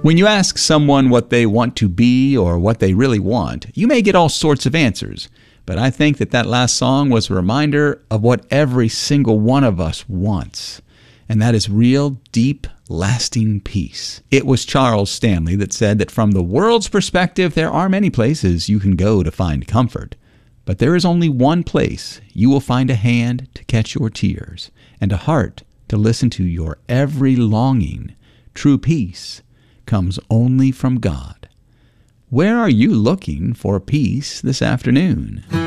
When you ask someone what they want to be or what they really want, you may get all sorts of answers. But I think that last song was a reminder of what every single one of us wants. And that is real, deep, lasting peace. It was Charles Stanley that said that from the world's perspective, there are many places you can go to find comfort. But there is only one place you will find a hand to catch your tears and a heart to listen to your every longing. True peace comes only from God. Where are you looking for peace this afternoon?